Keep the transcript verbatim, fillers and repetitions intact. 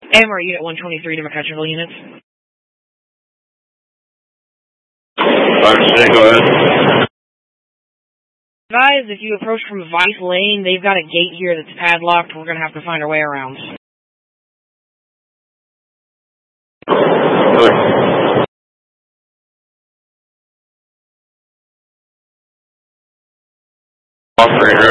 Amber, Unit one twenty-three to McCutcherville units. Understand, go ahead. Guys, if you approach from Vice Lane, they've got a gate here that's padlocked. We're going to have to find our way around. Good. Operator,